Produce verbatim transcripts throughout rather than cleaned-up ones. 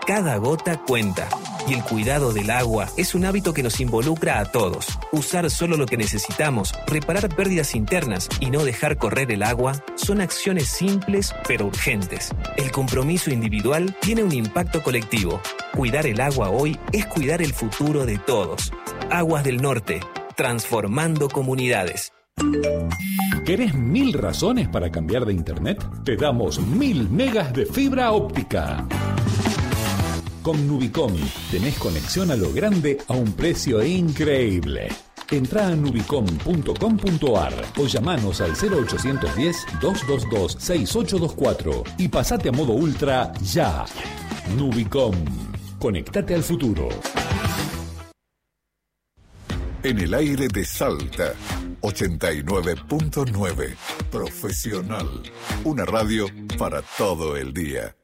Cada gota cuenta. Y el cuidado del agua es un hábito que nos involucra a todos. Usar solo lo que necesitamos, reparar pérdidas internas y no dejar correr el agua son acciones simples pero urgentes. El compromiso individual tiene un impacto colectivo. Cuidar el agua hoy es cuidar el futuro de todos. Aguas del Norte, transformando comunidades. ¿Querés mil razones para cambiar de internet? Te damos mil megas de fibra óptica. Con Nubicom tenés conexión a lo grande a un precio increíble. Entrá a nubicom punto com punto ar o llamanos al cero ochocientos diez, doscientos veintidós, sesenta y ocho veinticuatro y pasate a modo ultra ya. Nubicom. Conectate al futuro. En el aire de Salta, ochenta y nueve punto nueve. Profesional. Una radio para todo el día.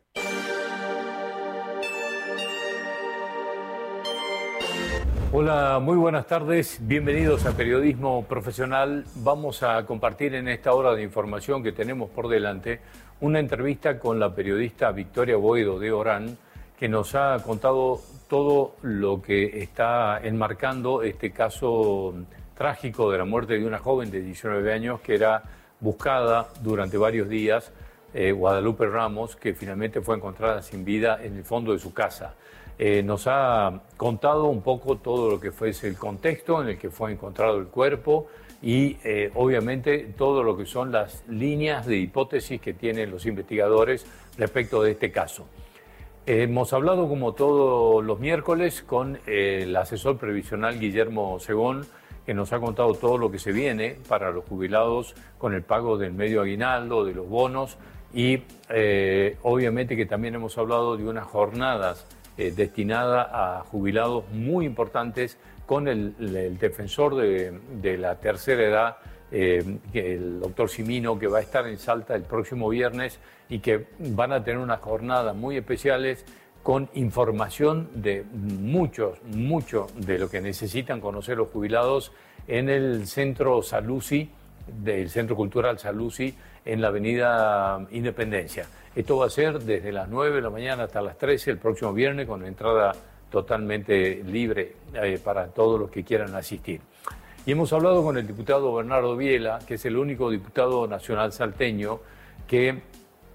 Hola, muy buenas tardes. Bienvenidos a Periodismo Profesional. Vamos a compartir en esta hora de información que tenemos por delante una entrevista con la periodista Victoria Boedo de Orán, que nos ha contado todo lo que está enmarcando este caso trágico de la muerte de una joven de diecinueve años que era buscada durante varios días, eh, Guadalupe Ramos, que finalmente fue encontrada sin vida en el fondo de su casa. Eh, nos ha contado un poco todo lo que fue el contexto en el que fue encontrado el cuerpo y eh, obviamente todo lo que son las líneas de hipótesis que tienen los investigadores respecto de este caso. Eh, hemos hablado como todos los miércoles con eh, el asesor previsional Guillermo Segón, que nos ha contado todo lo que se viene para los jubilados con el pago del medio aguinaldo, de los bonos y eh, obviamente que también hemos hablado de unas jornadas Eh, destinada a jubilados muy importantes con el, el defensor de, de la tercera edad, eh, el doctor Cimino, que va a estar en Salta el próximo viernes y que van a tener unas jornadas muy especiales con información de muchos, mucho de lo que necesitan conocer los jubilados en el Centro Saluzzi, del Centro Cultural Saluzzi, en la Avenida Independencia. Esto va a ser desde las nueve de la mañana hasta las trece el próximo viernes, con entrada totalmente libre eh, para todos los que quieran asistir. Y hemos hablado con el diputado Bernardo Biela, que es el único diputado nacional salteño que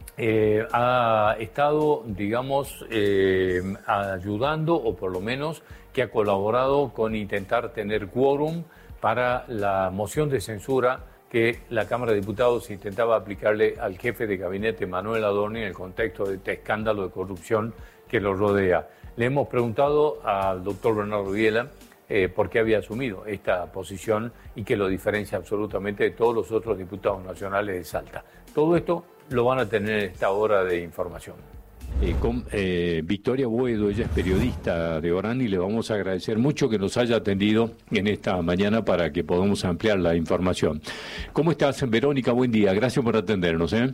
eh, ha estado, digamos, eh, ayudando, o por lo menos que ha colaborado con intentar tener quórum para la moción de censura que la Cámara de Diputados intentaba aplicarle al jefe de gabinete Manuel Adorni en el contexto de este escándalo de corrupción que lo rodea. Le hemos preguntado al doctor Bernardo Biela eh, por qué había asumido esta posición y que lo diferencia absolutamente de todos los otros diputados nacionales de Salta. Todo esto lo van a tener en esta hora de información. Eh, con eh, Victoria Boedo, ella es periodista de Orán y le vamos a agradecer mucho que nos haya atendido en esta mañana para que podamos ampliar la información. ¿Cómo estás, Verónica? Buen día, gracias por atendernos. ¿eh?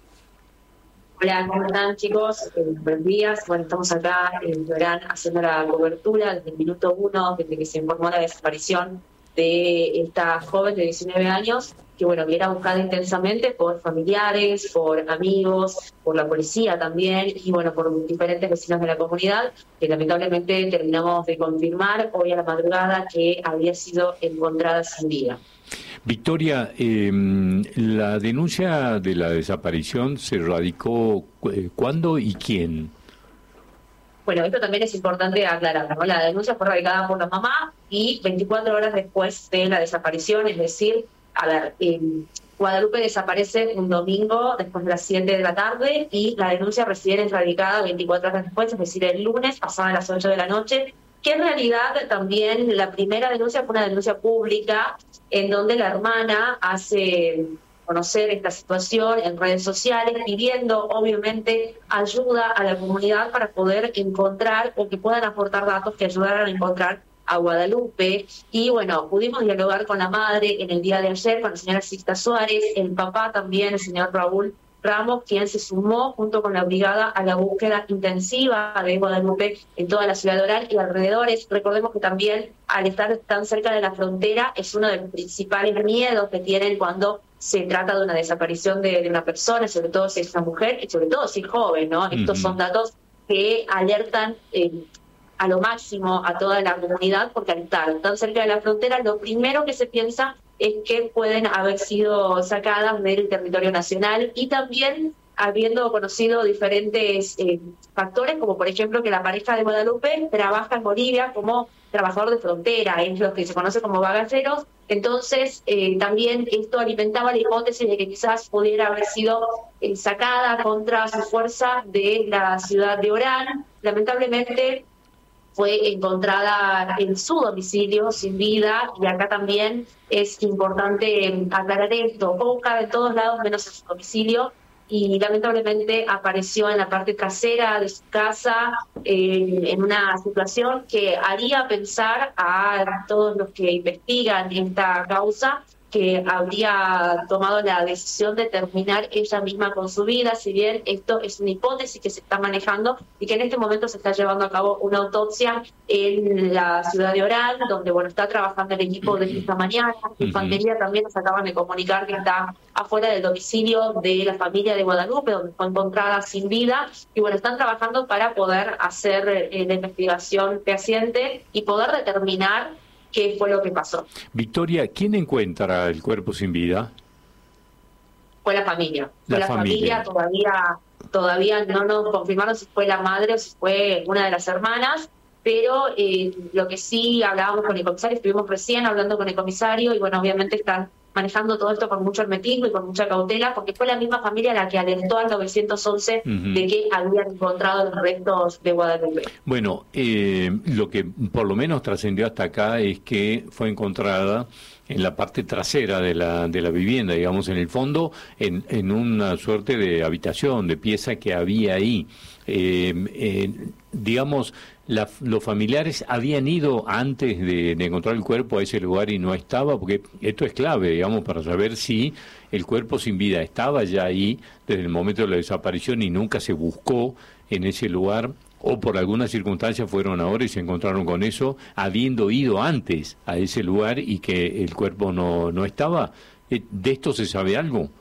Hola, ¿cómo están, chicos? Eh, buenos días. Bueno, estamos acá en Orán haciendo la cobertura desde el minuto uno, desde que se informó la desaparición de esta joven de diecinueve años, que bueno, que era buscada intensamente por familiares, por amigos, por la policía también, y bueno, por diferentes vecinos de la comunidad, que lamentablemente terminamos de confirmar hoy a la madrugada que había sido encontrada sin vida. Victoria, eh, la denuncia de la desaparición se radicó eh, ¿cuándo y quién? Bueno, esto también es importante aclarar, ¿no? La denuncia fue radicada por la mamá y veinticuatro horas después de la desaparición, es decir, a ver, eh, Guadalupe desaparece un domingo después de las siete de la tarde y la denuncia recién es radicada veinticuatro horas después, es decir, el lunes, pasadas las ocho de la noche, que en realidad también la primera denuncia fue una denuncia pública en donde la hermana hace conocer esta situación en redes sociales, pidiendo obviamente ayuda a la comunidad para poder encontrar o que puedan aportar datos que ayudaran a encontrar a Guadalupe. Y bueno, pudimos dialogar con la madre en el día de ayer, con la señora Sixta Suárez, el papá también, el señor Raúl Ramos, quien se sumó junto con la brigada a la búsqueda intensiva de Guadalupe en toda la ciudad de Orán y alrededores. Recordemos que también al estar tan cerca de la frontera es uno de los principales miedos que tienen cuando se trata de una desaparición de, de una persona, sobre todo si es una mujer y sobre todo si es joven, ¿no? Uh-huh. Estos son datos que alertan eh, a lo máximo a toda la comunidad, porque al estar tan cerca de la frontera, lo primero que se piensa es que pueden haber sido sacadas del territorio nacional, y también habiendo conocido diferentes eh, factores, como por ejemplo que la pareja de Guadalupe trabaja en Bolivia como trabajador de frontera, es lo que se conoce como bagalleros. Entonces eh, también esto alimentaba la hipótesis de que quizás pudiera haber sido eh, sacada contra su fuerza de la ciudad de Orán. Lamentablemente fue encontrada en su domicilio sin vida, y acá también es importante aclarar esto: busca de todos lados menos en su domicilio, y lamentablemente apareció en la parte trasera de su casa eh, en una situación que haría pensar a todos los que investigan esta causa que habría tomado la decisión de terminar ella misma con su vida, si bien esto es una hipótesis que se está manejando y que en este momento se está llevando a cabo una autopsia en la ciudad de Orán, donde bueno está trabajando el equipo de esta mañana. La infantería también nos acaban de comunicar que está afuera del domicilio de la familia de Guadalupe, donde fue encontrada sin vida, y bueno, están trabajando para poder hacer eh, la investigación fehaciente y poder determinar qué fue lo que pasó. Victoria, ¿quién encuentra el cuerpo sin vida? Fue la familia. Fue la, la familia. familia, todavía, todavía no nos confirmaron si fue la madre o si fue una de las hermanas, pero eh, lo que sí hablábamos con el comisario, estuvimos recién hablando con el comisario, y bueno, obviamente están manejando todo esto con mucho hermetismo y con mucha cautela, porque fue la misma familia la que alertó al nueve once uh-huh. de que habían encontrado los restos de Guadalupe. Bueno, eh, lo que por lo menos trascendió hasta acá es que fue encontrada en la parte trasera de la de la vivienda, digamos, en el fondo, en, en una suerte de habitación, de pieza que había ahí. Eh, eh, digamos, la, los familiares habían ido antes de, de encontrar el cuerpo a ese lugar y no estaba, porque esto es clave, digamos, para saber si el cuerpo sin vida estaba ya ahí desde el momento de la desaparición y nunca se buscó en ese lugar, o por alguna circunstancia fueron ahora y se encontraron con eso, habiendo ido antes a ese lugar y que el cuerpo no, no estaba. ¿De esto se sabe algo?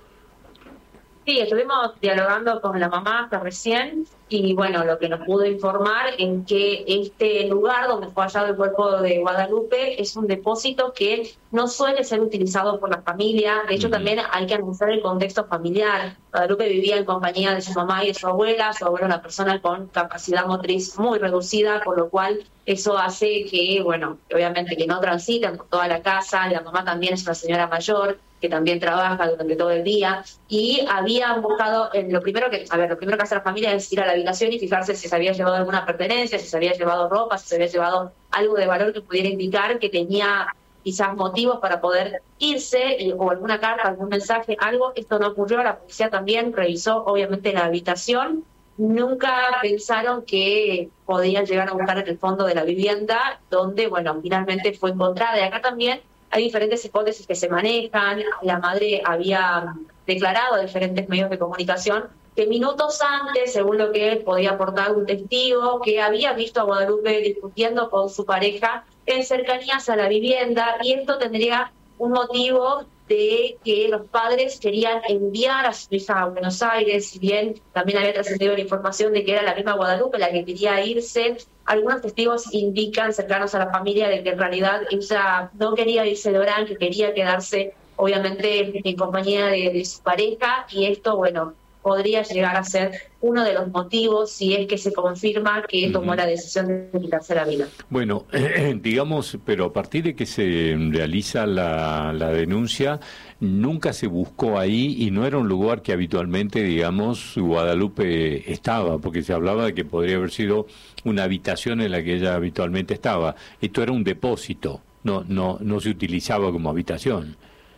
Sí, estuvimos dialogando con la mamá hasta recién, y bueno, lo que nos pudo informar es que este lugar donde fue hallado el cuerpo de Guadalupe es un depósito que no suele ser utilizado por la familia. De hecho, también hay que anunciar el contexto familiar. Guadalupe vivía en compañía de su mamá y de su abuela. Su abuela era una persona con capacidad motriz muy reducida, por lo cual eso hace que, bueno, obviamente que no transiten por toda la casa. La mamá también es una señora mayor que también trabaja durante todo el día, y habían buscado, en lo primero que, a ver, lo primero que hace la familia es ir a la habitación y fijarse si se había llevado alguna pertenencia, si se había llevado ropa, si se había llevado algo de valor que pudiera indicar que tenía quizás motivos para poder irse, o alguna carta, algún mensaje, algo. Esto no ocurrió. La policía también revisó obviamente la habitación. Nunca pensaron que podían llegar a buscar en el fondo de la vivienda, donde, bueno, finalmente fue encontrada. Y acá también hay diferentes hipótesis que se manejan. La madre había declarado a diferentes medios de comunicación que minutos antes, según lo que él podía aportar un testigo, que había visto a Guadalupe discutiendo con su pareja en cercanías a la vivienda, y esto tendría un motivo de que los padres querían enviar a su hija a Buenos Aires, si bien también había trascendido la información de que era la misma Guadalupe la que quería irse. Algunos testigos indican, cercanos a la familia, de que en realidad ella no quería irse de Orán, que quería quedarse obviamente en compañía de, de su pareja, y esto, bueno, podría llegar a ser uno de los motivos si es que se confirma que tomó la decisión de quitarse la vida. Bueno, eh, digamos, pero a partir de que se realiza la, la denuncia, nunca se buscó ahí, y no era un lugar que habitualmente, digamos, Guadalupe estaba, porque se hablaba de que podría haber sido una habitación en la que ella habitualmente estaba. Esto era un depósito, no, no, no se utilizaba como habitación.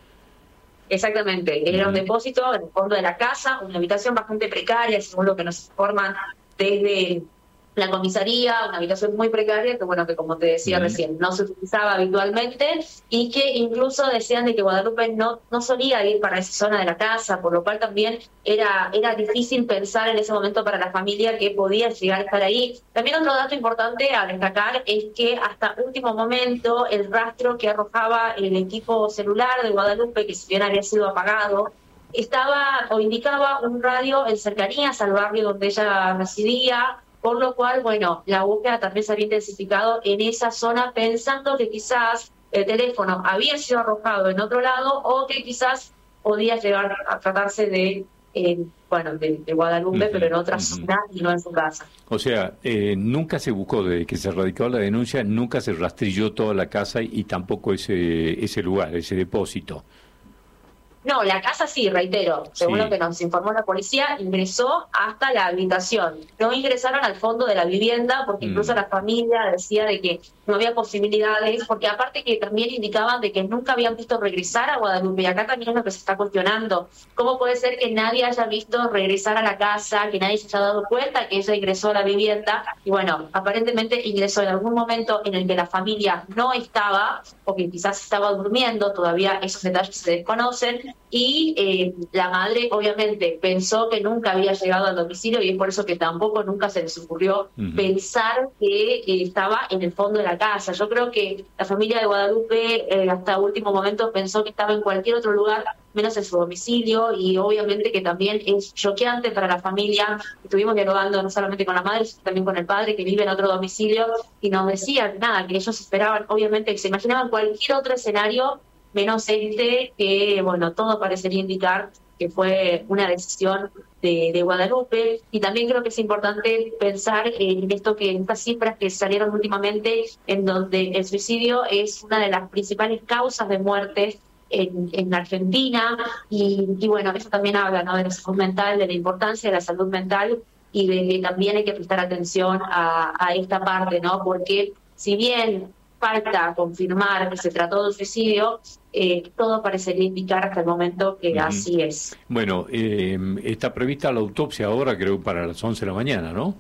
Exactamente, era un depósito en el fondo de la casa, una habitación bastante precaria, según lo que nos informan desde la comisaría, una habitación muy precaria que, bueno, que como te decía uh-huh. recién, no se utilizaba habitualmente, y que incluso decían de que Guadalupe no no solía ir para esa zona de la casa, por lo cual también era era difícil pensar en ese momento para la familia que podía llegar a estar ahí. También otro dato importante a destacar es que hasta último momento el rastro que arrojaba el equipo celular de Guadalupe, que si bien había sido apagado, estaba o indicaba un radio en cercanías al barrio donde ella residía, por lo cual, bueno, la búsqueda también se había intensificado en esa zona, pensando que quizás el teléfono había sido arrojado en otro lado o que quizás podía llegar a tratarse de, eh, bueno, de, de Guadalupe, uh-huh, pero en otra uh-huh. zona y no en su casa. O sea, eh, nunca se buscó, desde que se radicó la denuncia, nunca se rastrilló toda la casa y, y tampoco ese, ese lugar, ese depósito. No, la casa sí, reitero, según sí. lo que nos informó la policía, ingresó hasta la habitación. No ingresaron al fondo de la vivienda porque mm. incluso la familia decía de que no había posibilidades, porque aparte que también indicaban de que nunca habían visto regresar a Guadalupe, y acá también es lo que se está cuestionando. ¿Cómo puede ser que nadie haya visto regresar a la casa, que nadie se haya dado cuenta que ella ingresó a la vivienda? Y bueno, aparentemente ingresó en algún momento en el que la familia no estaba, o que quizás estaba durmiendo, todavía esos detalles se desconocen, y eh, la madre obviamente pensó que nunca había llegado al domicilio y es por eso que tampoco nunca se les ocurrió uh-huh. pensar que eh, estaba en el fondo de la casa. Yo creo que la familia de Guadalupe eh, hasta último momento pensó que estaba en cualquier otro lugar menos en su domicilio, y obviamente que también es choqueante para la familia. Estuvimos dialogando no solamente con la madre, sino también con el padre que vive en otro domicilio, y nos decían nada, que ellos esperaban, obviamente que se imaginaban cualquier otro escenario menos este, que bueno, todo parecería indicar que fue una decisión de, de Guadalupe. Y también creo que es importante pensar en esto, que en estas cifras que salieron últimamente, en donde el suicidio es una de las principales causas de muerte en, en Argentina, y, y bueno, eso también habla, ¿no?, de la salud mental, de la importancia de la salud mental, y de que también hay que prestar atención a, a esta parte, ¿no?, porque si bien falta confirmar que se trató de un suicidio, eh, todo parecería indicar hasta el momento que uh-huh. así es. Bueno, eh, está prevista la autopsia ahora, creo, para las once de la mañana, ¿no?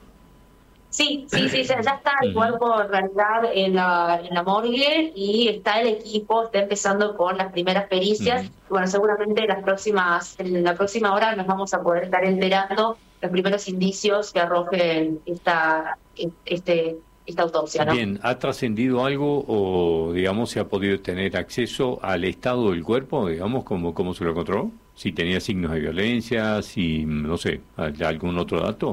Sí, sí, sí, ya está el cuerpo en realidad en la, en la morgue, y está el equipo, está empezando con las primeras pericias. Uh-huh. Bueno, seguramente las próximas, en la próxima hora nos vamos a poder estar enterando los primeros indicios que arrojen esta, este esta autopsia, ¿no? Bien, ¿ha trascendido algo o, digamos, se ha podido tener acceso al estado del cuerpo, digamos, cómo, cómo se lo encontró? Si tenía signos de violencia, si, no sé, algún otro dato.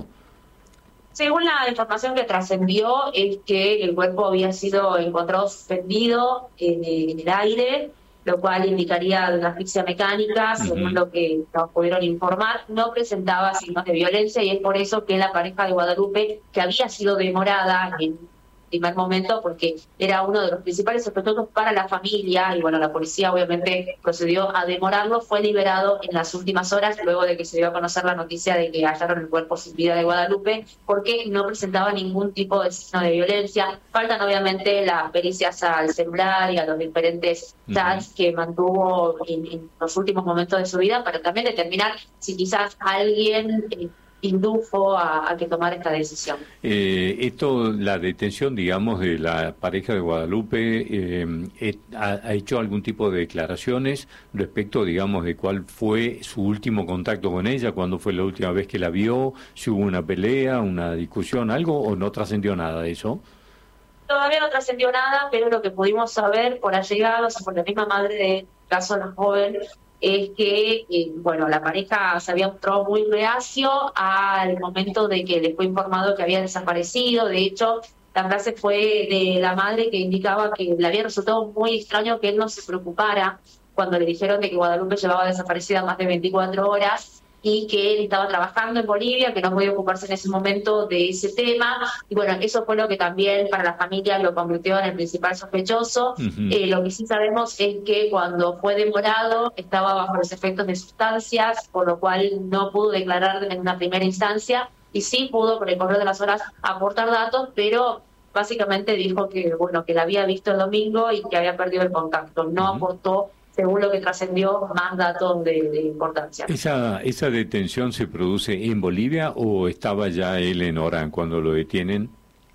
Según la información que trascendió, es que el cuerpo había sido encontrado suspendido en, en el aire, lo cual indicaría una asfixia mecánica, según uh-huh. lo que nos pudieron informar. No presentaba signos de violencia, y es por eso que la pareja de Guadalupe, que había sido demorada en primer momento, porque era uno de los principales sospechosos para la familia, y bueno, la policía obviamente procedió a demorarlo, fue liberado en las últimas horas, luego de que se dio a conocer la noticia de que hallaron el cuerpo sin vida de Guadalupe, porque no presentaba ningún tipo de signo de violencia. Faltan obviamente las pericias al celular y a los diferentes chats uh-huh. que mantuvo en, en los últimos momentos de su vida, para también determinar si quizás alguien Eh, indujo a, a que tomara esta decisión. Eh, esto, la detención, digamos, de la pareja de Guadalupe, eh, eh, ha, ha hecho algún tipo de declaraciones respecto, digamos, de cuál fue su último contacto con ella, cuándo fue la última vez que la vio, si hubo una pelea, una discusión, algo, o no trascendió nada de eso? Todavía no trascendió nada, pero lo que pudimos saber por allegados, por la misma madre del caso de la joven, es que, eh, bueno, la pareja se había mostrado muy reacio al momento de que le fue informado que había desaparecido. De hecho, la frase fue de la madre, que indicaba que le había resultado muy extraño que él no se preocupara cuando le dijeron de que Guadalupe llevaba desaparecida más de veinticuatro horas, y que él estaba trabajando en Bolivia, que no podía ocuparse en ese momento de ese tema. Y bueno, eso fue lo que también para la familia lo convirtió en el principal sospechoso. Uh-huh. Eh, lo que sí sabemos es que cuando fue demorado estaba bajo los efectos de sustancias, por lo cual no pudo declarar en una primera instancia, y sí pudo, por el correr de las horas, aportar datos, pero básicamente dijo que, bueno, que la había visto el domingo y que había perdido el contacto. No uh-huh. aportó, según lo que trascendió, más datos de, de importancia. ¿Esa, ¿Esa detención se produce en Bolivia o estaba ya él en Orán cuando lo detienen?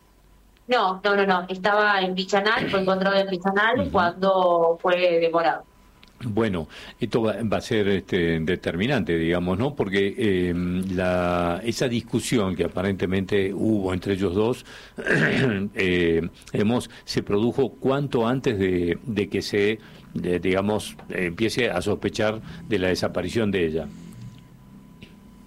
No, no, no, no. Estaba en Pichanal, fue encontrado en Pichanal uh-huh. cuando fue demorado. Bueno, esto va, va a ser este, determinante, digamos, ¿no? Porque eh, la, esa discusión que aparentemente hubo entre ellos dos, eh, hemos, se produjo cuanto antes de, de que se, de, digamos, eh, empiece a sospechar de la desaparición de ella.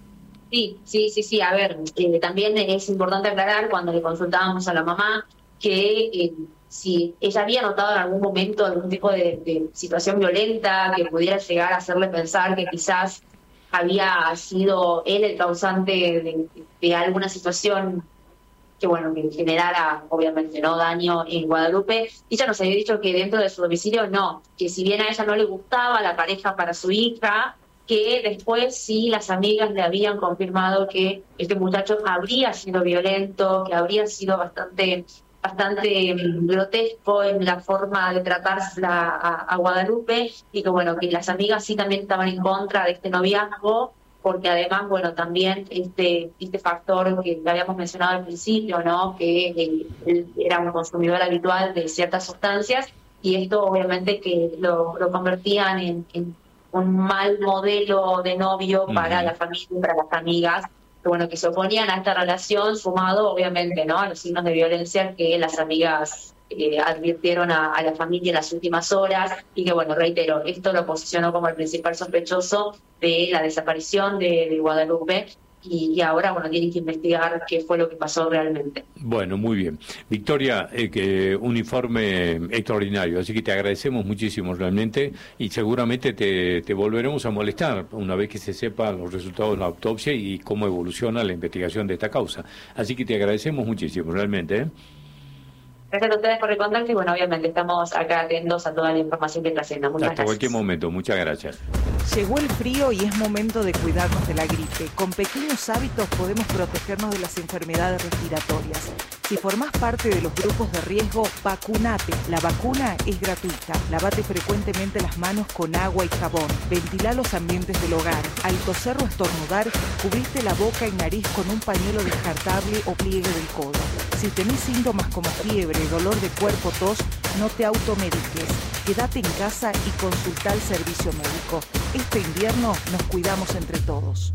Sí, sí, sí, sí. A ver, eh, también es importante aclarar cuando le consultábamos a la mamá que eh, si ella había notado en algún momento algún tipo de, de situación violenta que pudiera llegar a hacerle pensar que quizás había sido él el causante de, de alguna situación que bueno, que generara obviamente no daño en Guadalupe. Ella nos había dicho que dentro de su domicilio no, que si bien a ella no le gustaba la pareja para su hija, que después sí las amigas le habían confirmado que este muchacho habría sido violento, que habría sido bastante bastante um, grotesco en la forma de tratársela a, a Guadalupe, y que bueno, que las amigas sí también estaban en contra de este noviazgo, porque además, bueno, también este este factor que habíamos mencionado al principio, ¿no? Que él, él era un consumidor habitual de ciertas sustancias, y esto obviamente que lo, lo convertían en, en un mal modelo de novio para la familia y para las amigas, que bueno, que se oponían a esta relación, sumado obviamente, ¿no? A los signos de violencia que las amigas eh, advirtieron a, a la familia en las últimas horas, y que bueno, reitero, esto lo posicionó como el principal sospechoso de la desaparición de, de Guadalupe, y, y ahora bueno, tienen que investigar qué fue lo que pasó realmente. Bueno, muy bien. Victoria, eh, que un informe extraordinario, así que te agradecemos muchísimo realmente, y seguramente te, te volveremos a molestar una vez que se sepan los resultados de la autopsia y cómo evoluciona la investigación de esta causa. Así que te agradecemos muchísimo realmente, ¿eh? Gracias a ustedes por el contacto, y bueno, obviamente estamos acá atentos a toda la información que trascienda. Muchas Hasta gracias. cualquier momento, muchas gracias. Llegó el frío y es momento de cuidarnos de la gripe. Con pequeños hábitos podemos protegernos de las enfermedades respiratorias. Si formás parte de los grupos de riesgo, vacunate. La vacuna es gratuita. Lavate frecuentemente las manos con agua y jabón. Ventilá los ambientes del hogar. Al toser o estornudar, cubriste la boca y nariz con un pañuelo descartable o pliegue del codo. Si tenés síntomas como fiebre, dolor de cuerpo, tos, no te automediques. Quédate en casa y consultá al servicio médico. Este invierno nos cuidamos entre todos.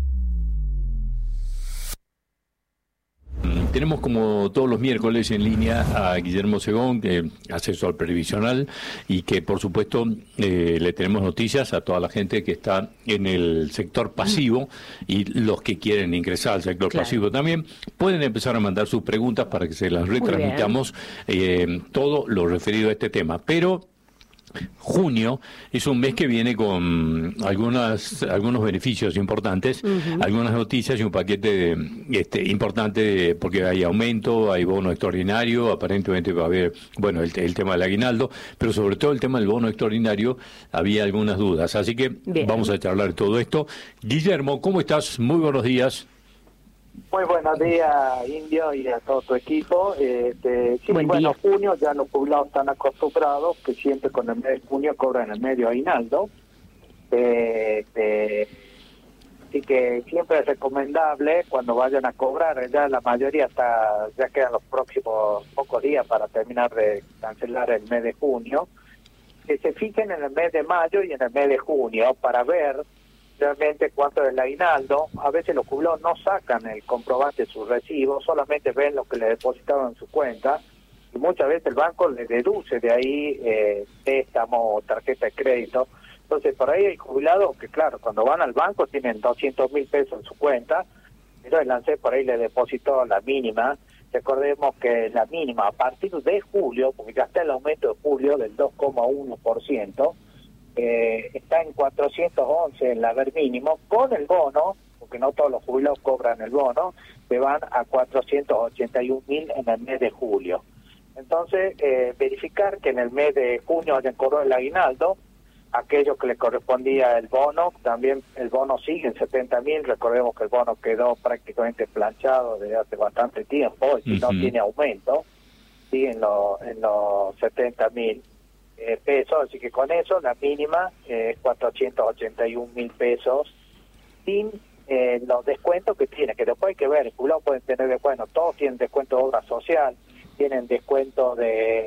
Tenemos como todos los miércoles en línea a Guillermo Segón, eh, asesor previsional, y que por supuesto eh, le tenemos noticias a toda la gente que está en el sector pasivo, y los que quieren ingresar al sector claro. pasivo también pueden empezar a mandar sus preguntas para que se las retransmitamos, eh, todo lo referido a este tema. Pero junio es un mes que viene con algunas algunos beneficios importantes, uh-huh. algunas noticias y un paquete este, importante, porque hay aumento, hay bono extraordinario, aparentemente va a haber, bueno, el, el tema del aguinaldo, pero sobre todo el tema del bono extraordinario había algunas dudas, así que Bien. vamos a charlar de todo esto. Guillermo, ¿cómo estás? Muy buenos días. Muy buenos días, Indio, y a todo tu equipo. Este, sí, Buen bueno, día. junio, ya los jubilados están acostumbrados que siempre con el mes de junio cobran el medio aguinaldo. Este, así que siempre es recomendable cuando vayan a cobrar, ya la mayoría está, ya quedan los próximos pocos días para terminar de cancelar el mes de junio, que se fijen en el mes de mayo y en el mes de junio para ver realmente cuánto es el aguinaldo. A veces los jubilados no sacan el comprobante de sus recibos, solamente ven lo que le depositaron en su cuenta, y muchas veces el banco le deduce de ahí eh, préstamo o tarjeta de crédito. Entonces por ahí hay jubilados que claro, cuando van al banco tienen doscientos mil pesos en su cuenta, pero el ANSES por ahí le depositó la mínima. Recordemos que la mínima a partir de julio, porque ya está el aumento de julio del dos coma uno por ciento, Eh, está en cuatrocientos once el haber mínimo, con el bono, porque no todos los jubilados cobran el bono, se van a cuatrocientos ochenta y un mil en el mes de julio. Entonces, eh, verificar que en el mes de junio hayan cobrado el aguinaldo, aquellos que le correspondía el bono, también el bono sigue en setenta mil, recordemos que el bono quedó prácticamente planchado desde hace bastante tiempo, y si uh-huh. no tiene aumento, sigue en, lo, en los setenta mil. Eh, pesos, así que con eso la mínima es eh, cuatrocientos ochenta y un mil pesos, sin eh, los descuentos que tiene, que después hay que ver, el jubilado pueden tener, bueno, todos tienen descuento de obra social, tienen descuento de,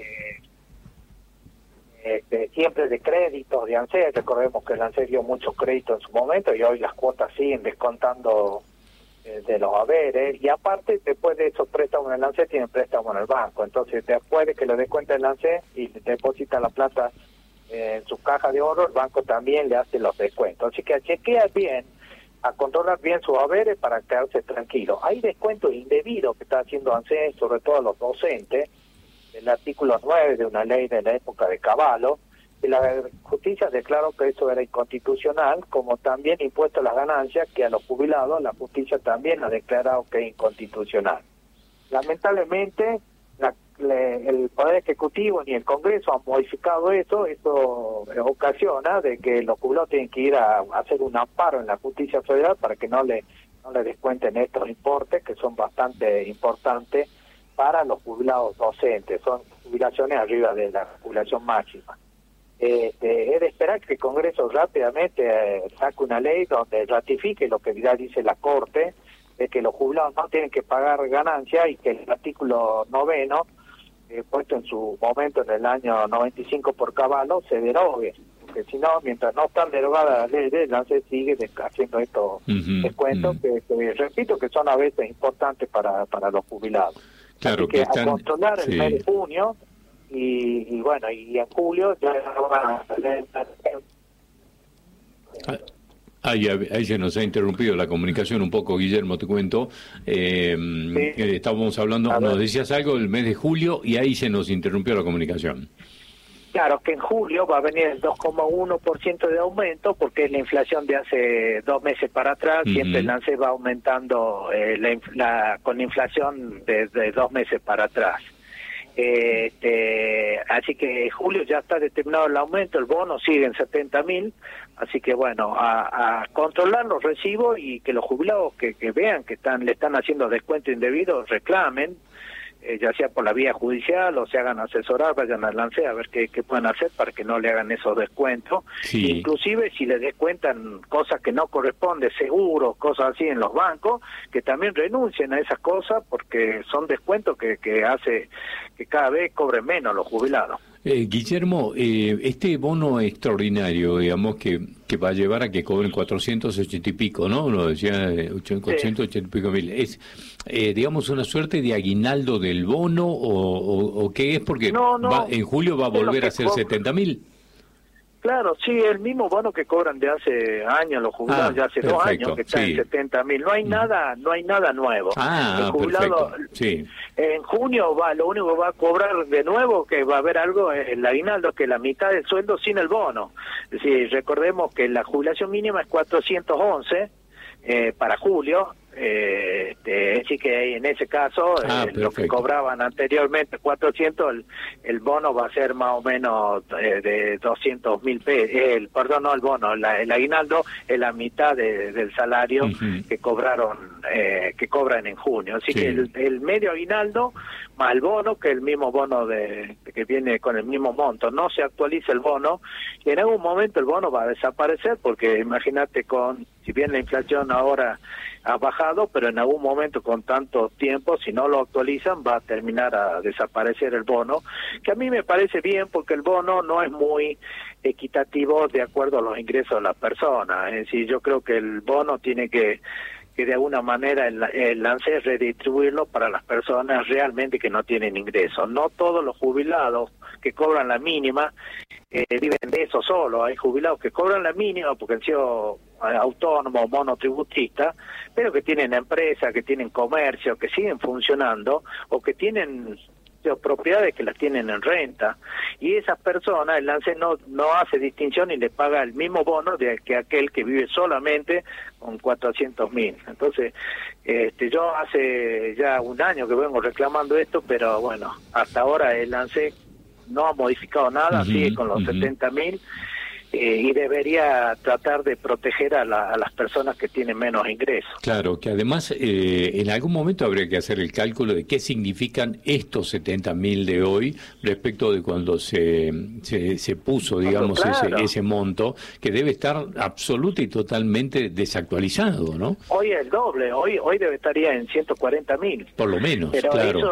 eh, de siempre de créditos de ANSES. Recordemos que el ANSES dio muchos créditos en su momento y hoy las cuotas siguen descontando de los haberes, y aparte después de esos préstamos en el ANSES tienen préstamos en el banco. Entonces después de que le descuenta el ANSES y le deposita la plata eh, en su caja de ahorro, el banco también le hace los descuentos. Así que chequea bien a controlar bien sus haberes para quedarse tranquilos. Hay descuentos indebidos que está haciendo ANSES, sobre todo a los docentes, el artículo nueve de una ley de la época de Cavallo, y la justicia declaró que eso era inconstitucional, como también impuesto a las ganancias, que a los jubilados la justicia también ha declarado que es inconstitucional. Lamentablemente, la, le, el Poder Ejecutivo ni el Congreso han modificado eso, eso ocasiona de que los jubilados tienen que ir a, a hacer un amparo en la justicia federal para que no le, no le descuenten estos importes, que son bastante importantes para los jubilados docentes, son jubilaciones arriba de la jubilación máxima. Este, es de esperar que el Congreso rápidamente eh, saque una ley donde ratifique lo que ya dice la Corte, de que los jubilados no tienen que pagar ganancias y que el artículo noveno, eh, puesto en su momento en el año noventa y cinco por Cavallo, se derogue, porque si no, mientras no están derogadas las leyes, ANSES sigue haciendo estos uh-huh, descuentos, uh-huh. Que, que repito que son a veces importantes para, para los jubilados. Claro. Así que, que están, a controlar el sí. mes de junio, y, y bueno, y en julio ya van a salir. Ah. Ahí, ahí se nos ha interrumpido la comunicación un poco, Guillermo, te cuento. Eh, sí. eh, estábamos hablando, nos decías algo del mes de julio y ahí se nos interrumpió la comunicación. Claro, que en julio va a venir el dos coma uno por ciento de aumento, porque es la inflación de hace dos meses para atrás, uh-huh. Siempre el ANSES va aumentando eh, la, la, con inflación desde dos meses para atrás. Este, así que en julio ya está determinado el aumento, el bono sigue en setenta mil, así que bueno, a, a controlar los recibos y que los jubilados que, que vean que están le están haciendo descuento indebido reclamen, eh, ya sea por la vía judicial o se hagan asesorar, vayan al ANSES a ver qué, qué pueden hacer para que no le hagan esos descuentos. Sí. Inclusive si le descuentan cosas que no corresponden, seguros, cosas así en los bancos, que también renuncien a esas cosas porque son descuentos que, que hace que cada vez cobren menos los jubilados. Eh, Guillermo, eh, este bono extraordinario, digamos, que, que va a llevar a que cobren cuatrocientos ochenta y pico, ¿no? Lo decía, eh, cuatrocientos ochenta y pico mil. ¿Es, eh, digamos, una suerte de aguinaldo del bono o, o, o qué es? Porque no, no, va, en julio va a volver a ser setenta mil. Claro, sí, el mismo bono que cobran de hace años los jubilados, ah, ya hace perfecto, dos años que está sí. en setenta mil. No hay mm. nada, no hay nada nuevo. Ah, el jubilado, sí. En junio va, lo único que va a cobrar de nuevo, que va a haber algo, es el aguinaldo, que la mitad del sueldo sin el bono. Es decir, recordemos que la jubilación mínima es cuatrocientos once eh, para julio. Eh, este, así que en ese caso ah, eh, lo que cobraban anteriormente cuatrocientos, el, el bono va a ser más o menos eh, de doscientos mil pesos, el, perdón, no el bono, la, el aguinaldo es la mitad de, del salario uh-huh. que cobraron, eh, que cobran en junio, así sí. que el, el medio aguinaldo más el bono, que el mismo bono de, de que viene con el mismo monto, no se actualiza el bono y en algún momento el bono va a desaparecer, porque imagínate, con si bien la inflación ahora ha bajado, pero en algún momento con tanto tiempo, si no lo actualizan, va a terminar a desaparecer el bono, que a mí me parece bien porque el bono no es muy equitativo de acuerdo a los ingresos de las personas. Es decir, yo creo que el bono tiene que que de alguna manera el, el ANSES redistribuirlo para las personas realmente que no tienen ingresos. No todos los jubilados que cobran la mínima eh, viven de eso solo. Hay jubilados que cobran la mínima porque han sido autónomos, monotributistas, pero que tienen empresa, que tienen comercio, que siguen funcionando o que tienen propiedades que las tienen en renta, y esas personas el ANSES no no hace distinción y le paga el mismo bono de que aquel que vive solamente con cuatrocientos mil. Entonces, este yo hace ya un año que vengo reclamando esto, pero bueno, hasta ahora el ANSES no ha modificado nada, uh-huh, sigue con los uh-huh. setenta mil. Eh, y debería tratar de proteger a, la, a las personas que tienen menos ingresos. Claro, que además eh, en algún momento habría que hacer el cálculo de qué significan estos setenta mil de hoy respecto de cuando se se, se puso, digamos, claro. ese, ese monto, que debe estar absoluta y totalmente desactualizado, ¿no? Hoy es el doble, hoy hoy debe estaría en ciento cuarenta mil. Por lo menos, pero claro. Eso,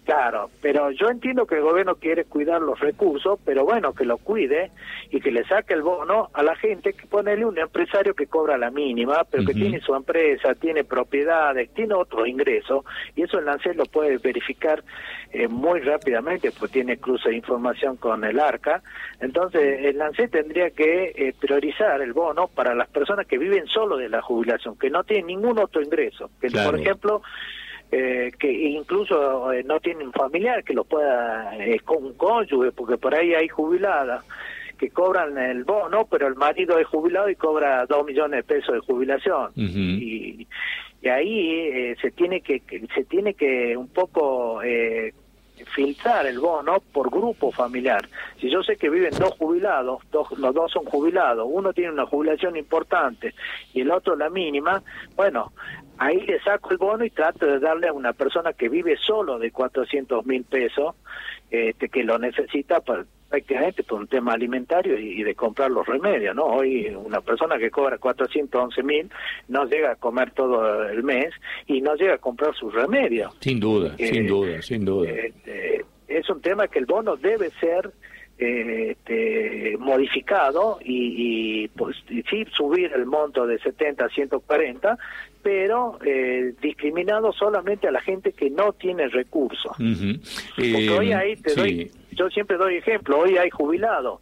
Claro, pero yo entiendo que el gobierno quiere cuidar los recursos, pero bueno, que lo cuide y que le saque el bono a la gente, que ponele un empresario que cobra la mínima, pero que uh-huh. tiene su empresa, tiene propiedades, tiene otros ingresos, y eso el ANSES lo puede verificar eh, muy rápidamente, pues tiene cruce de información con el ARCA. Entonces el ANSES tendría que eh, priorizar el bono para las personas que viven solo de la jubilación, que no tienen ningún otro ingreso, que claro. por ejemplo... Eh, que incluso eh, no tienen familiar que los pueda eh, con un cónyuge, porque por ahí hay jubiladas que cobran el bono, pero el marido es jubilado y cobra dos millones de pesos de jubilación. Uh-huh. y, y ahí eh, se tiene que, que se tiene que un poco eh, filtrar el bono por grupo familiar. Si yo sé que viven dos jubilados, dos, los dos son jubilados, uno tiene una jubilación importante y el otro la mínima, bueno, ahí le saco el bono y trato de darle a una persona que vive solo de cuatrocientos mil pesos, este, que lo necesita para, prácticamente por un tema alimentario y, y de comprar los remedios, ¿no? Hoy una persona que cobra cuatrocientos once mil no llega a comer todo el mes y no llega a comprar sus remedios. Sin duda, eh, sin duda, sin duda. Eh, eh, es un tema que el bono debe ser Eh, este, modificado y, y pues y sí subir el monto de setenta a ciento cuarenta, pero eh, discriminado solamente a la gente que no tiene recursos. Uh-huh. Porque eh, hoy ahí te sí. doy, yo siempre doy ejemplo, hoy hay jubilados.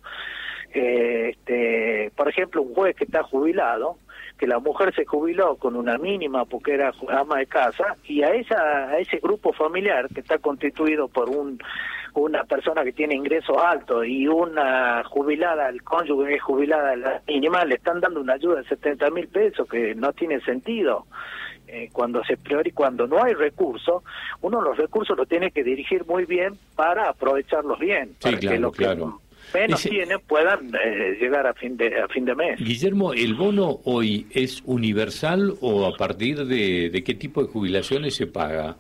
Eh, este, por ejemplo, un juez que está jubilado, que la mujer se jubiló con una mínima porque era ama de casa, y a esa a ese grupo familiar que está constituido por un una persona que tiene ingresos altos y una jubilada, el cónyuge es jubilada la mínima, le están dando una ayuda de setenta mil pesos que no tiene sentido. Eh, cuando se priori, cuando no hay recursos, uno los recursos los tiene que dirigir muy bien para aprovecharlos bien, sí, para claro, que los claro. que menos Ese... tienen puedan eh, llegar a fin de a fin de mes. Guillermo, ¿el bono hoy es universal o a partir de, de qué tipo de jubilaciones se paga?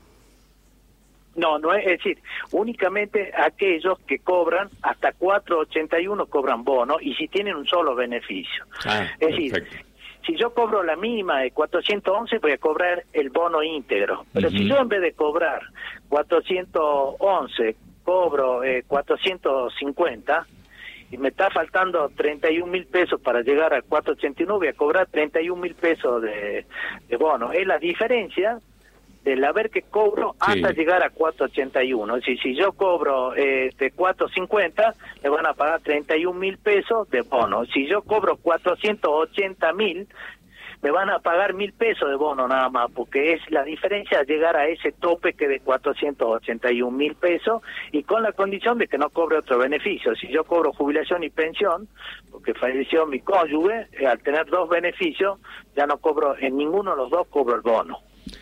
No, no es, es decir, únicamente aquellos que cobran hasta cuatro ochenta y uno cobran bono, y si tienen un solo beneficio. Ah, es perfecto. decir, si yo cobro la mínima de cuatrocientos once, voy a cobrar el bono íntegro. Pero uh-huh. si yo en vez de cobrar cuatrocientos once, cobro eh, cuatrocientos cincuenta, y me está faltando treinta y un mil pesos para llegar a cuatrocientos ochenta y nueve, voy a cobrar treinta y un mil pesos de, de bono. Es la diferencia del haber que cobro hasta sí. llegar a cuatrocientos ochenta y uno. Si, si yo cobro eh, de cuatrocientos cincuenta, me van a pagar treinta y un mil pesos de bono. Si yo cobro cuatrocientos ochenta mil, me van a pagar mil pesos de bono nada más, porque es la diferencia llegar a ese tope que de cuatrocientos ochenta y un mil pesos, y con la condición de que no cobre otro beneficio. Si yo cobro jubilación y pensión, porque falleció mi cónyuge, eh, al tener dos beneficios, ya no cobro, en ninguno de los dos cobro el bono.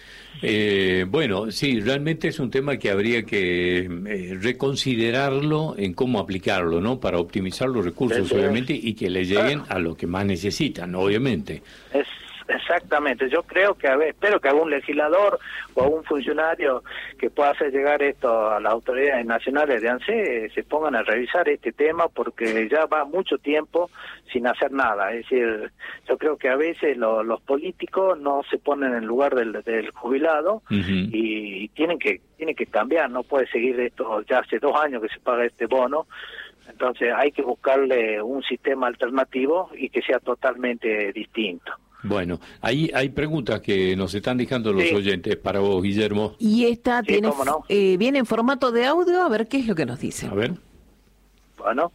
Eh, bueno, sí, realmente es un tema que habría que eh, reconsiderarlo en cómo aplicarlo, ¿no? Para optimizar los recursos, sí, obviamente, y que le lleguen a los que más necesitan, obviamente. Es exactamente. Yo creo que, a ver, espero que algún legislador o algún funcionario que pueda hacer llegar esto a las autoridades nacionales de ANSES se pongan a revisar este tema, porque ya va mucho tiempo sin hacer nada. Es decir, yo creo que a veces lo, los políticos no se ponen en el lugar del, del jubilado, uh-huh. y tienen que tienen que cambiar. No puede seguir esto, ya hace dos años que se paga este bono. Entonces hay que buscarle un sistema alternativo y que sea totalmente distinto. Bueno, ahí hay preguntas que nos están dejando los sí. oyentes para vos, Guillermo. Y esta sí, tiene no. eh, viene en formato de audio, a ver qué es lo que nos dice. A ver. Bueno.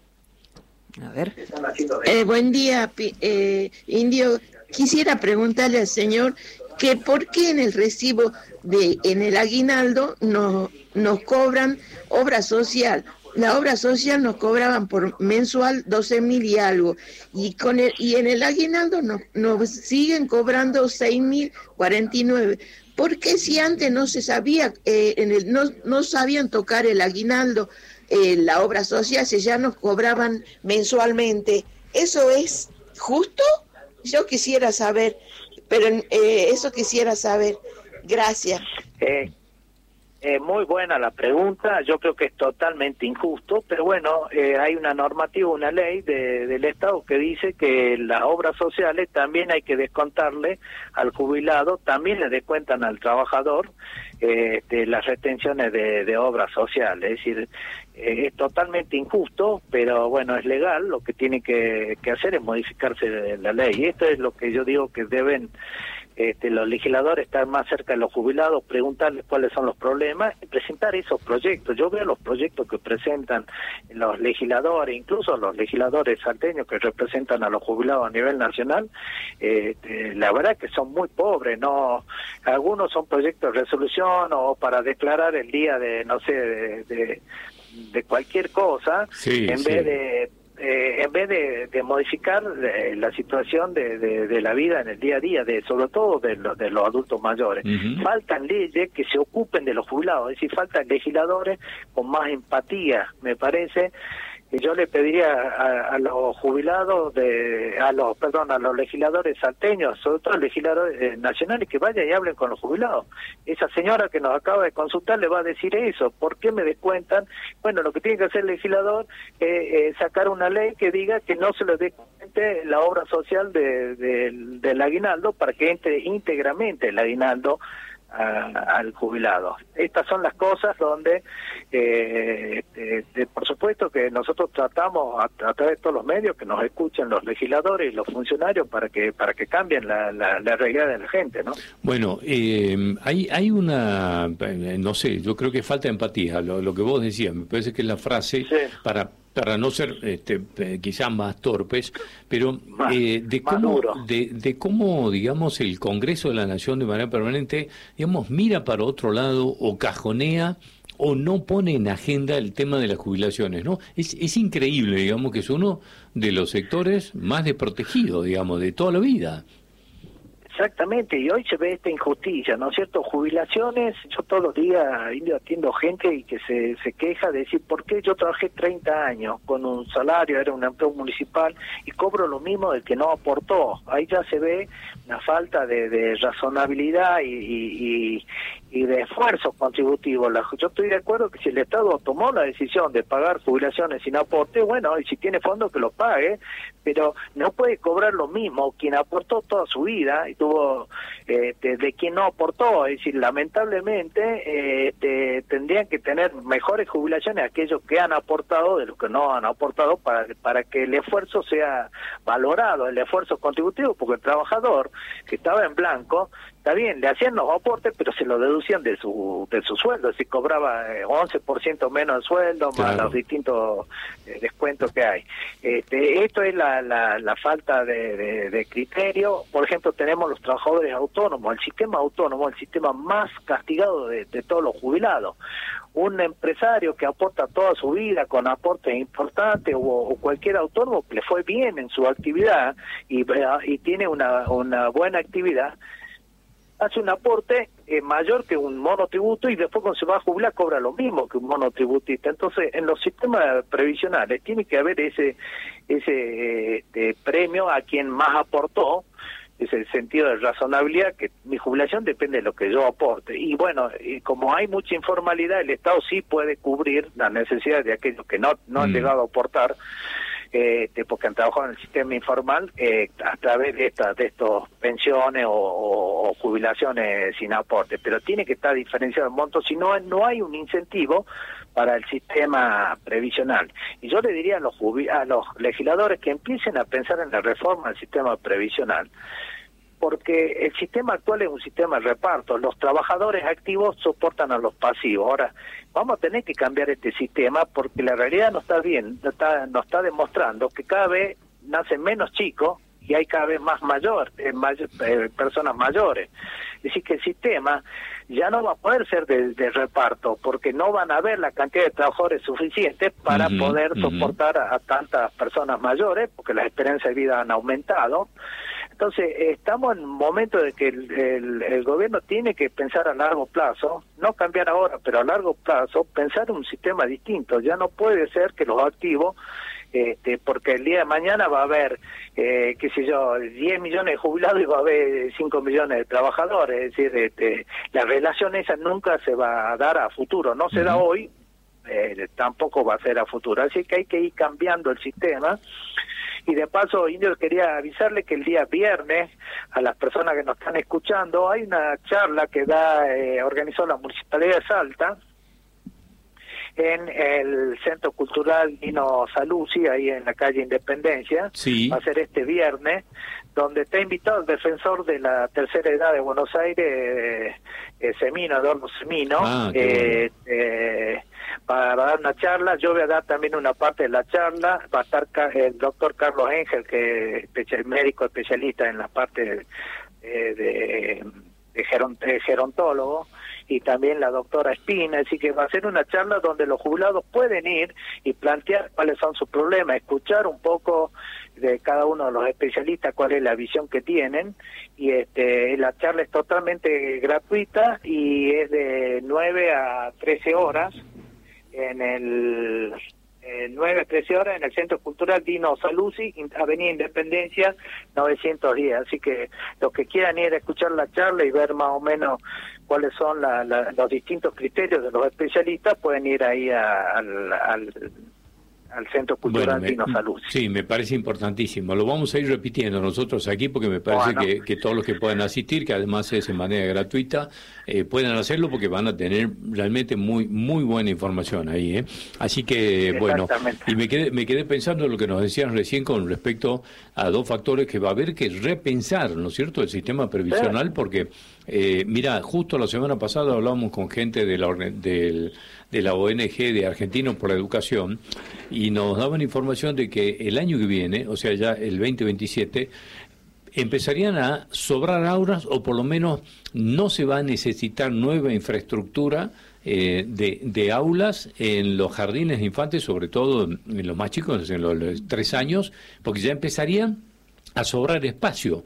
A ver. Eh, buen día, eh, Indio. Quisiera preguntarle al señor que por qué en el recibo de en el aguinaldo nos nos cobran obra social. La obra social nos cobraban por mensual doce mil y algo, y con el, y en el aguinaldo nos, nos siguen cobrando seis mil cuarenta y nueve. ¿Por qué si antes no se sabía, eh, en el, no, no sabían tocar el aguinaldo, eh, la obra social, si ya nos cobraban mensualmente? ¿Eso es justo? Yo quisiera saber, pero eh, eso quisiera saber. Gracias. Eh. Eh, muy buena la pregunta, yo creo que es totalmente injusto, pero bueno, eh, hay una normativa, una ley de, del Estado que dice que las obras sociales también hay que descontarle al jubilado, también le descuentan al trabajador eh, de las retenciones de, de obras sociales, es decir, eh, es totalmente injusto, pero bueno, es legal, lo que tiene que, que hacer es modificarse la ley, y esto es lo que yo digo que deben Este, los legisladores estar más cerca de los jubilados, preguntarles cuáles son los problemas y presentar esos proyectos. Yo veo los proyectos que presentan los legisladores, incluso los legisladores salteños que representan a los jubilados a nivel nacional, eh, eh, la verdad que son muy pobres, no, algunos son proyectos de resolución o para declarar el día de, no sé, de, de, de cualquier cosa, sí, en sí. vez de Eh, en vez de, de modificar eh, la situación de, de, de la vida en el día a día, de sobre todo de, lo, de los adultos mayores. Uh-huh. Faltan leyes que se ocupen de los jubilados, es decir, faltan legisladores con más empatía, me parece. Y yo le pediría a, a los jubilados, de a los perdón, a los legisladores salteños, sobre todo los legisladores eh, nacionales, que vayan y hablen con los jubilados. Esa señora que nos acaba de consultar le va a decir eso. ¿Por qué me descuentan? Bueno, lo que tiene que hacer el legislador es eh, eh, sacar una ley que diga que no se le descuente la obra social de, de, del aguinaldo para que entre íntegramente el aguinaldo A, al jubilado. Estas son las cosas donde eh, eh, eh, por supuesto que nosotros tratamos a, a través de todos los medios que nos escuchen los legisladores y los funcionarios para que para que cambien la, la, la realidad de la gente, ¿no? Bueno, eh, hay hay una, no sé, yo creo que falta empatía, lo, lo que vos decías, me parece que es la frase sí. para para no ser este, eh, quizás más torpes, pero más, eh, de cómo de, de cómo digamos el Congreso de la Nación de manera permanente, digamos, mira para otro lado o cajonea o no pone en agenda el tema de las jubilaciones, ¿no? Es es increíble, digamos, que es uno de los sectores más desprotegidos, digamos, de toda la vida. Exactamente, y hoy se ve esta injusticia, ¿no es cierto? Jubilaciones, yo todos los días atiendo gente y que se, se queja de decir, ¿por qué yo trabajé treinta años con un salario, era un empleo municipal, y cobro lo mismo del que no aportó? Ahí ya se ve una falta de, de razonabilidad y, y, y de esfuerzo contributivo. La, yo estoy de acuerdo que si el Estado tomó la decisión de pagar jubilaciones sin aporte, bueno, y si tiene fondos que lo pague, pero no puede cobrar lo mismo quien aportó toda su vida y tuvo eh, de, de quien no aportó. Es decir, lamentablemente eh, te, tendrían que tener mejores jubilaciones aquellos que han aportado de los que no han aportado para, para que el esfuerzo sea valorado, el esfuerzo contributivo, porque el trabajador que estaba en blanco, está bien, le hacían los aportes, pero se lo deducían de su de su sueldo, si cobraba eh, once por ciento menos de sueldo, claro, más los distintos eh, descuentos que hay. Este, esto es la, la, la falta de, de, de criterio. Por ejemplo, tenemos los trabajadores autónomos, el sistema autónomo, el sistema más castigado de, de todos los jubilados. Un empresario que aporta toda su vida con aportes importantes o, o cualquier autónomo que le fue bien en su actividad y, y tiene una, una buena actividad, hace un aporte eh, mayor que un monotributo y después cuando se va a jubilar cobra lo mismo que un monotributista. Entonces, en los sistemas previsionales tiene que haber ese ese eh, premio a quien más aportó, es el sentido de razonabilidad, que mi jubilación depende de lo que yo aporte. Y bueno, y como hay mucha informalidad, el Estado sí puede cubrir las necesidades de aquellos que no, no mm. han llegado a aportar, eh, porque han trabajado en el sistema informal, eh, a través de estas de estos pensiones o, o, o jubilaciones sin aporte. Pero tiene que estar diferenciado el monto, si no, no hay un incentivo para el sistema previsional. Y yo le diría a los, a los legisladores que empiecen a pensar en la reforma del sistema previsional, porque el sistema actual es un sistema de reparto. Los trabajadores activos soportan a los pasivos. Ahora, vamos a tener que cambiar este sistema porque la realidad no está bien, no está, nos está demostrando que cada vez nacen menos chicos y hay cada vez más mayor, eh, mayor eh, personas mayores. Es decir, que el sistema ya no va a poder ser de, de reparto, porque no van a haber la cantidad de trabajadores suficientes para uh-huh, poder uh-huh. soportar a, a tantas personas mayores, porque las esperanzas de vida han aumentado. Entonces, estamos en un momento de que el, el, el gobierno tiene que pensar a largo plazo, no cambiar ahora, pero a largo plazo, pensar un sistema distinto. Ya no puede ser que los activos este, porque el día de mañana va a haber, eh, qué sé yo, diez millones de jubilados y va a haber cinco millones de trabajadores, es decir, este, la relación esa nunca se va a dar a futuro, no se uh-huh. da hoy, eh, tampoco va a ser a futuro, así que hay que ir cambiando el sistema. Y de paso, Indio, quería avisarle que el día viernes, a las personas que nos están escuchando, hay una charla que da eh, organizó la Municipalidad de Salta, en el Centro Cultural Nino Saluzzi, ahí en la calle Independencia. Sí. Va a ser este viernes, donde está invitado el defensor de la tercera edad de Buenos Aires, eh, Semino, Adorno Semino, ah, eh, eh, para, para dar una charla. Yo voy a dar también una parte de la charla. Va a estar el doctor Carlos Engel, que es médico especialista en la parte eh, de, de, geront, de gerontólogo, y también la doctora Espina, así que va a ser una charla donde los jubilados pueden ir y plantear cuáles son sus problemas, escuchar un poco de cada uno de los especialistas cuál es la visión que tienen, y este la charla es totalmente gratuita y es de nueve a trece horas en el eh, nueve a trece horas en el Centro Cultural Nino Saluzzi, Avenida Independencia novecientos diez, así que los que quieran ir a escuchar la charla y ver más o menos cuáles son la, la, los distintos criterios de los especialistas, pueden ir ahí a, al, al, al Centro Cultural Nino bueno, Saluzzi. Sí, me parece importantísimo. Lo vamos a ir repitiendo nosotros aquí porque me parece bueno. que, que todos los que puedan asistir, que además es en manera gratuita, eh, puedan hacerlo porque van a tener realmente muy muy buena información ahí. ¿eh? Así que, bueno, y me quedé, me quedé pensando en lo que nos decían recién con respecto a dos factores que va a haber que repensar, ¿no es cierto?, el sistema previsional, sí. porque, eh, mira, justo la semana pasada hablábamos con gente de la, del, de la O N G de Argentinos por la Educación, y nos daban información de que el año que viene, o sea, ya el veinte veintisiete, empezarían a sobrar aulas, o por lo menos no se va a necesitar nueva infraestructura eh, de, de aulas en los jardines de infantes, sobre todo en los más chicos, en los, los tres años, porque ya empezarían a sobrar espacio.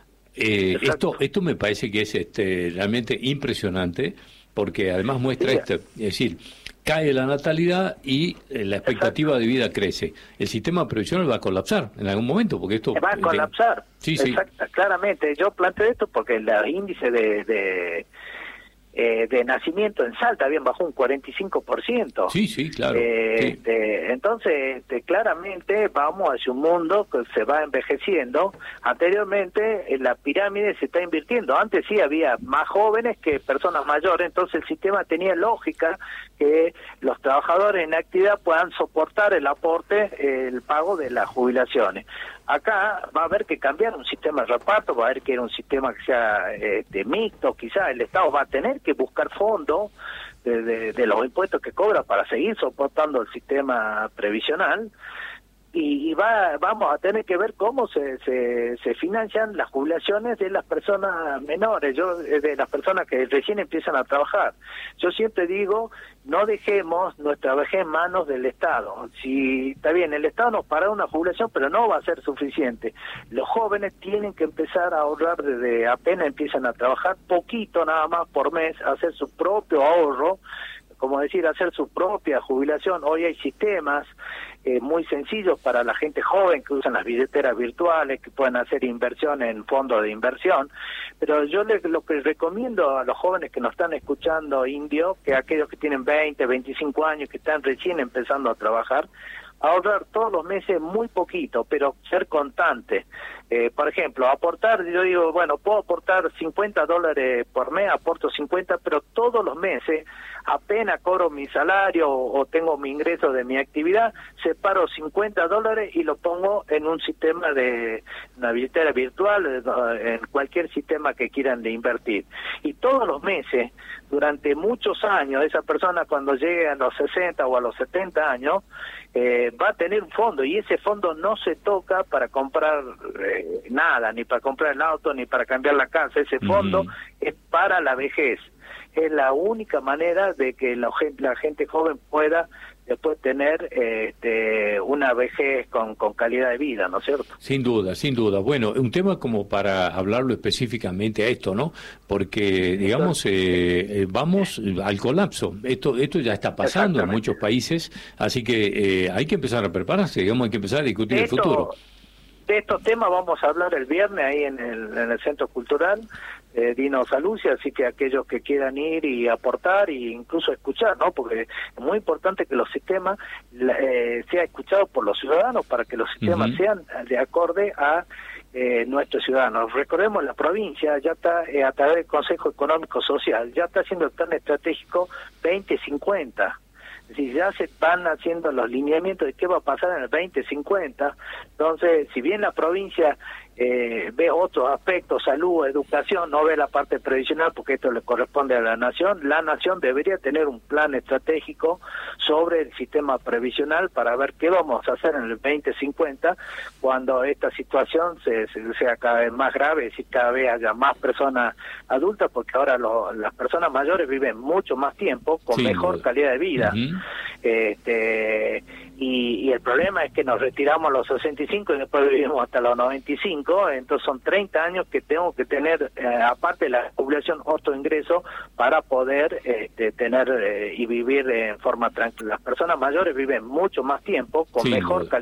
Eh, esto esto me parece que es este realmente impresionante, porque además muestra sí. esto, es decir, cae la natalidad y la expectativa Exacto. de vida crece. El sistema previsional va a colapsar en algún momento, porque esto... Va a colapsar, sí, Exacto, sí. claramente. Yo planteo esto porque el índice de... de... Eh, de nacimiento en Salta bien bajó un cuarenta y cinco por ciento. Sí, sí, claro. Eh, sí. Este, entonces, este, claramente vamos hacia un mundo que se va envejeciendo. Anteriormente, en la pirámide se está invirtiendo. Antes sí había más jóvenes que personas mayores, entonces el sistema tenía lógica que los trabajadores en actividad puedan soportar el aporte, el pago de las jubilaciones. Acá va a haber que cambiar un sistema de reparto, va a haber que ir a un sistema que sea este, mixto, quizás el Estado va a tener que buscar fondos de, de, de los impuestos que cobra para seguir soportando el sistema previsional, y, y va vamos a tener que ver cómo se, se, se financian las jubilaciones de las personas menores, yo de las personas que recién empiezan a trabajar. Yo siempre digo, no dejemos nuestra vejez en manos del Estado. Si está bien, el Estado nos paga una jubilación, pero no va a ser suficiente. Los jóvenes tienen que empezar a ahorrar desde apenas empiezan a trabajar, poquito nada más por mes, hacer su propio ahorro, como decir, hacer su propia jubilación. Hoy hay sistemas eh, muy sencillos para la gente joven que usan las billeteras virtuales, que pueden hacer inversión en fondos de inversión, pero yo les, lo que recomiendo a los jóvenes que nos están escuchando, Indio, que aquellos que tienen veinte, veinticinco años, que están recién empezando a trabajar, ahorrar todos los meses muy poquito, pero ser constante. Eh, por ejemplo, aportar, yo digo, bueno, puedo aportar cincuenta dólares por mes, aporto cincuenta, pero todos los meses, apenas cobro mi salario o, o tengo mi ingreso de mi actividad, separo cincuenta dólares y lo pongo en un sistema de una billetera virtual, en cualquier sistema que quieran de invertir. Y todos los meses, durante muchos años, esa persona cuando llegue a los sesenta o a los setenta años, eh, va a tener un fondo, y ese fondo no se toca para comprar eh, nada, ni para comprar el auto, ni para cambiar la casa. Ese fondo uh-huh. es para la vejez. es la única manera de que la gente, la gente joven pueda después tener este, una vejez con, con calidad de vida, ¿no es cierto? Sin duda, sin duda. Bueno, un tema como para hablarlo específicamente a esto, ¿no? Porque, digamos, eh, eh, vamos al colapso. Esto esto ya está pasando en muchos países, así que eh, hay que empezar a prepararse, digamos, hay que empezar a discutir esto, el futuro. De estos temas vamos a hablar el viernes ahí en el, en el Centro Cultural eh, Dino Saluzzi, así que aquellos que quieran ir y aportar e incluso escuchar, ¿no? Porque es muy importante que los sistemas eh, sean escuchados por los ciudadanos para que los sistemas uh-huh. sean de acorde a eh, nuestros ciudadanos. Recordemos, la provincia ya está, eh, a través del Consejo Económico Social, ya está haciendo el plan estratégico veinte cincuenta. Es decir, ya se van haciendo los lineamientos de qué va a pasar en el veinte cincuenta. Entonces, si bien la provincia eh, ve otros aspectos, salud, educación, no ve la parte previsional porque esto le corresponde a la nación, la nación debería tener un plan estratégico sobre el sistema previsional para ver qué vamos a hacer en el veinte cincuenta cuando esta situación se, se sea cada vez más grave, si cada vez haya más personas adultas, porque ahora lo, las personas mayores viven mucho más tiempo con sí, mejor calidad de vida. Uh-huh. este y, y el problema es que nos retiramos a los sesenta y cinco y después vivimos hasta los noventa y cinco, entonces son treinta años que tengo que tener, eh, aparte de la jubilación, otro ingreso para poder este, tener eh, y vivir en forma tranquila. Las personas mayores viven mucho más tiempo con sí, mejor calidad